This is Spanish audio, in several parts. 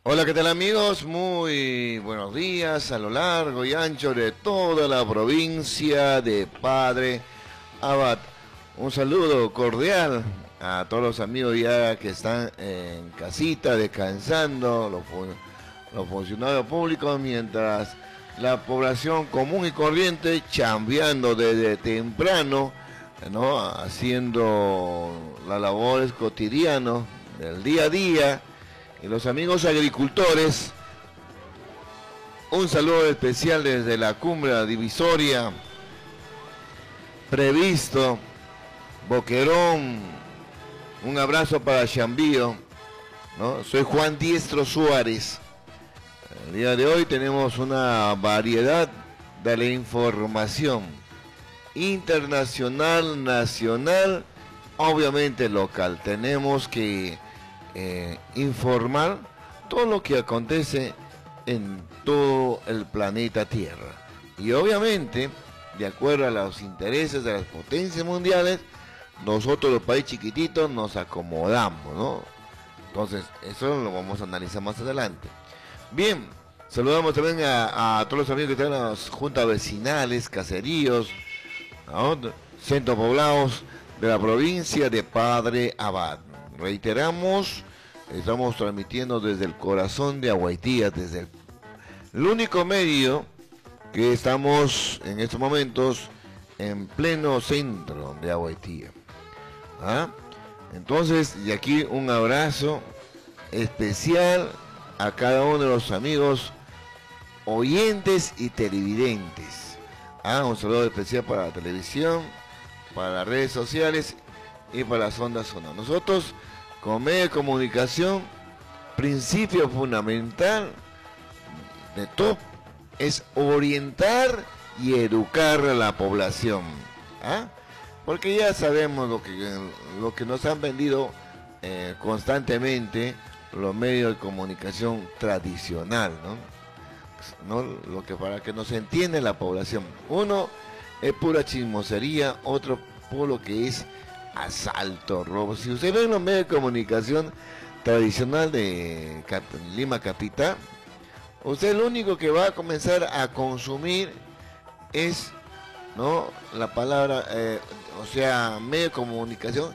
Hola, ¿qué tal amigos? Muy buenos días a lo largo y ancho de toda la provincia de Padre Abad. Un saludo cordial a todos los amigos ya que están en casita descansando, los funcionarios públicos, mientras la población común y corriente chambeando desde temprano, ¿no? Haciendo las labores cotidianas del día a día. Y los amigos agricultores, un saludo especial desde la cumbre divisoria, previsto, Boquerón, un abrazo para Chambío, ¿no? Soy Juan Diestro Suárez. El día de hoy tenemos una variedad de la información internacional, nacional, obviamente local. Tenemos que informar todo lo que acontece en todo el planeta Tierra. Y obviamente, de acuerdo a los intereses de las potencias mundiales, nosotros los países chiquititos nos acomodamos, ¿no? Entonces, eso lo vamos a analizar más adelante. Bien, saludamos también a todos los amigos que están en las juntas vecinales, caseríos, ¿no? Centros poblados de la provincia de Padre Abad. Reiteramos, estamos transmitiendo desde el corazón de Aguaitía, desde el único medio que estamos en estos momentos en pleno centro de Aguaitía. ¿Ah? Entonces, y aquí un abrazo especial a cada uno de los amigos oyentes y televidentes. Un saludo especial para la televisión, para las redes sociales y para las ondas sonoras. Nosotros, como medio de comunicación, principio fundamental de todo es orientar y educar a la población. Porque ya sabemos lo que nos han vendido constantemente los medios de comunicación tradicional, ¿no? Lo que para que nos entienda la población. Uno es pura chismosería, otro por lo que es asalto, robo. Si usted ve en los medios de comunicación tradicional de Lima Capital, usted lo único que va a comenzar a consumir es, ¿no?, la palabra, medio de comunicación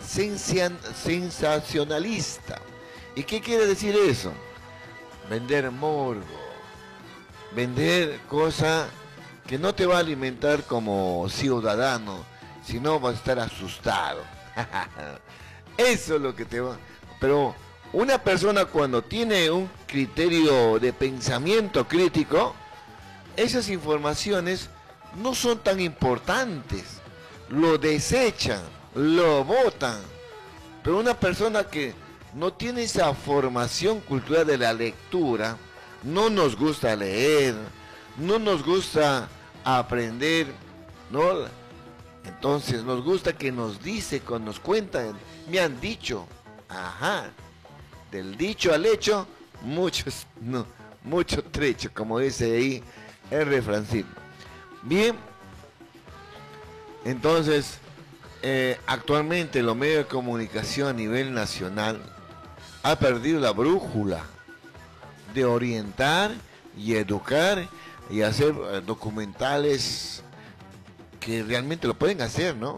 sensacionalista. ¿Y qué quiere decir eso? Vender morbo, vender cosas que no te va a alimentar como ciudadano, sino vas a estar asustado. Eso es lo que te va. Pero una persona cuando tiene un criterio de pensamiento crítico, esas informaciones no son tan importantes. Lo desechan, lo botan. Pero una persona que no tiene esa formación cultural de la lectura, no nos gusta leer, no nos gusta aprender, ¿no? Entonces nos gusta que nos dice, cuando nos cuentan, me han dicho, del dicho al hecho, mucho trecho, como dice ahí el refrancito. Bien, entonces, actualmente los medios de comunicación a nivel nacional ha perdido la brújula de orientar y educar y hacer documentales que realmente lo pueden hacer, ¿no?